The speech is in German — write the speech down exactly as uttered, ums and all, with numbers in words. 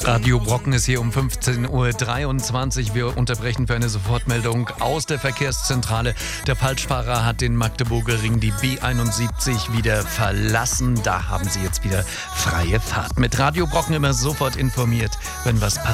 Radio Brocken ist hier um fünfzehn Uhr dreiundzwanzig. Wir unterbrechen für eine Sofortmeldung aus der Verkehrszentrale. Der Falschfahrer hat den Magdeburger Ring, die B einundsiebzig, wieder verlassen. Da haben Sie jetzt wieder freie Fahrt. Mit Radio Brocken immer sofort informiert, wenn was passiert.